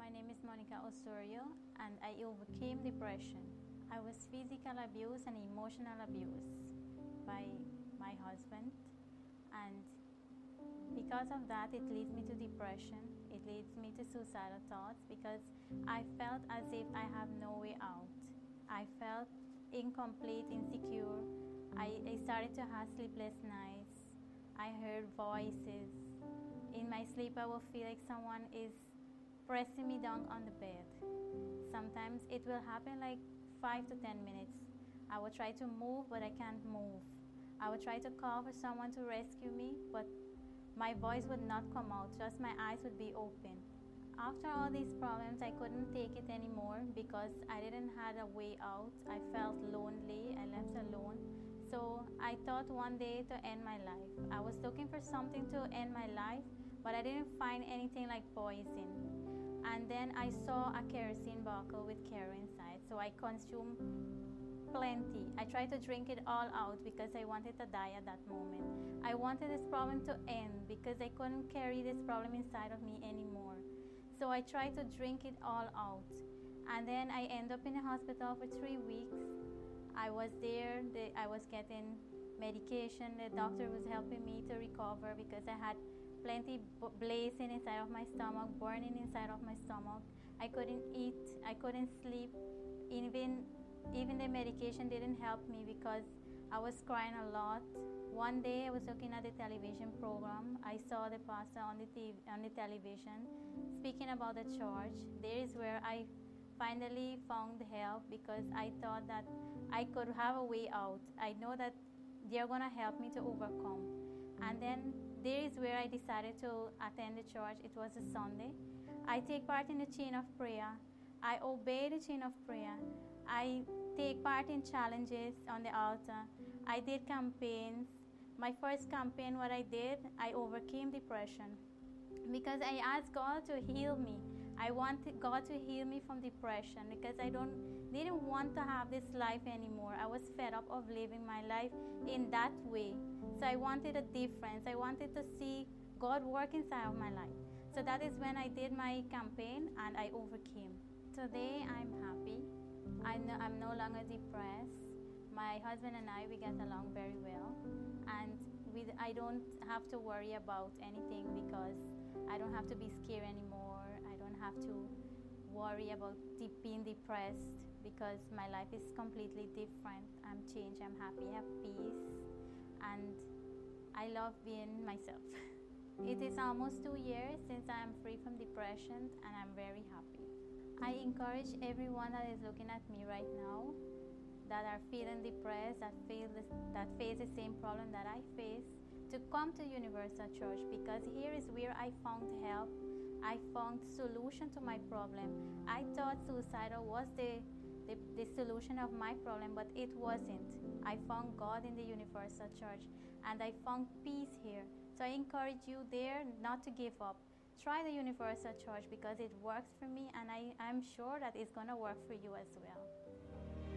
My name is Monica Osorio and I overcame depression. I was physical abuse and emotional abuse by my husband, and because of that it leads me to depression. It leads me to suicidal thoughts because I felt as if I have no way out. I felt incomplete, insecure. I started to have sleepless nights. I heard voices. In my sleep I will feel like someone is pressing me down on the bed. Sometimes it will happen like 5 to 10 minutes. I will try to move, but I can't move. I will try to call for someone to rescue me, but my voice would not come out, just my eyes would be open. After all these problems, I couldn't take it anymore because I didn't have a way out. I felt lonely, I left alone. So I thought one day to end my life. I was looking for something to end my life, but I didn't find anything like poison. And then I saw a kerosene bottle with care inside, so I consumed plenty. I tried to drink it all out because I wanted to die at that moment. I wanted this problem to end because I couldn't carry this problem inside of me anymore. So I tried to drink it all out. And then I ended up in the hospital for 3 weeks. I was there, I was getting medication. The doctor was helping me to recover because I had plenty blazing inside of my stomach, burning inside of my stomach. I couldn't eat, I couldn't sleep. Even the medication didn't help me because I was crying a lot. One day I was looking at the television program. I saw the pastor on the television speaking about the church. There is where I finally found help because I thought that I could have a way out. I know that they're going to help me to overcome. And then there is where I decided to attend the church. It was a Sunday. I take part in the chain of prayer. I obey the chain of prayer. I take part in challenges on the altar. I did campaigns. My first campaign, what I did, I overcame depression because I asked God to heal me. I wanted God to heal me from depression because I didn't want to have this life anymore. I was fed up of living my life in that way. So I wanted a difference. I wanted to see God work inside of my life. So that is when I did my campaign and I overcame. Today I'm happy. I'm no longer depressed. My husband and I, we get along very well. And I don't have to worry about anything because I don't have to be scared anymore. I don't have to worry about being depressed because my life is completely different. I'm changed, I'm happy, I have peace, and I love being myself. It is almost 2 years since I am free from depression and I'm very happy. I encourage everyone that is looking at me right now that are feeling depressed, that face the same problem that I face, to come to Universal Church because here is where I found help. I found solution to my problem. I thought suicidal was the solution of my problem, but it wasn't. I found God in the Universal Church and I found peace here. So I encourage you there not to give up. Try the Universal Church because it works for me and I'm sure that it's going to work for you as well.